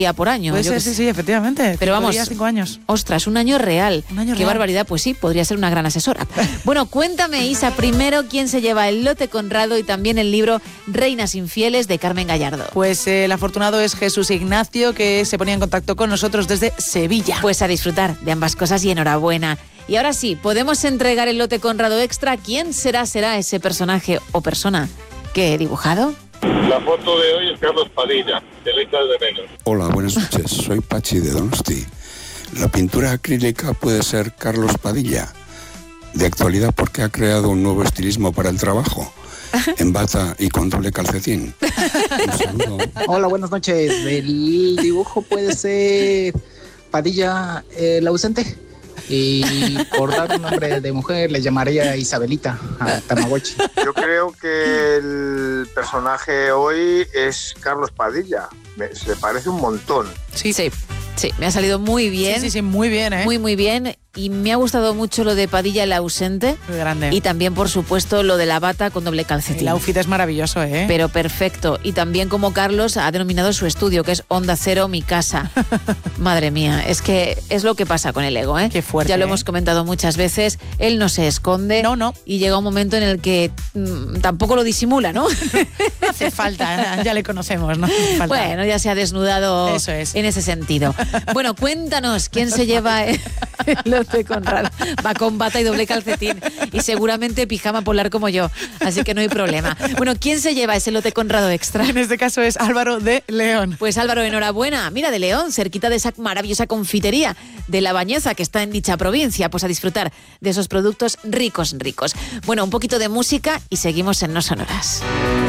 por año. Puede ser, sí, efectivamente. Pero vamos, 5 años. Ostras, un año real. Qué real. barbaridad, pues sí, podría ser una gran asesora. Bueno, cuéntame, Isa, primero quién se lleva el lote Conrado y también el libro Reinas Infieles de Carmen Gallardo. Pues el afortunado es Jesús Ignacio, que se ponía en contacto con nosotros desde Sevilla. Pues a disfrutar de ambas cosas y enhorabuena. Y ahora sí, podemos entregar el lote Conrado Extra. ¿Quién será ese personaje o persona que he dibujado? La foto de hoy es Carlos Padilla, de Letras de Menos. Hola, buenas noches. Soy Pachi de Donosti. La pintura acrílica puede ser Carlos Padilla. De actualidad porque ha creado un nuevo estilismo para el trabajo. En bata y con doble calcetín. Un saludo. Hola, buenas noches. El dibujo puede ser Padilla el ausente. Y por dar un nombre de mujer le llamaría Isabelita a Tamagotchi. Yo creo que el personaje hoy es Carlos Padilla. Se parece un montón. Sí, me ha salido muy bien. Sí, muy bien, ¿eh? Muy bien. Y me ha gustado mucho lo de Padilla el ausente. Muy grande. Y también, por supuesto, lo de la bata con doble calcetín. El outfit es maravilloso, ¿eh? Pero perfecto. Y también como Carlos ha denominado su estudio, que es Onda Cero, mi casa. Madre mía, es que es lo que pasa con el ego, ¿eh? Qué fuerte. Ya lo hemos comentado muchas veces. Él no se esconde. No. Y llega un momento en el que tampoco lo disimula, ¿no? No hace falta, ya le conocemos, ¿no? Hace falta. Bueno, ya se ha desnudado. Eso es. En ese sentido. Bueno, cuéntanos, ¿quién se lleva el lote Conrado? Va con bata y doble calcetín y seguramente pijama polar como yo, así que no hay problema. Bueno, ¿quién se lleva ese lote Conrado Extra? En este caso es Álvaro de León. Pues Álvaro, enhorabuena. Mira, de León, cerquita de esa maravillosa confitería de La Bañeza que está en dicha provincia, pues a disfrutar de esos productos ricos. Bueno, un poquito de música y seguimos en No Sonoras.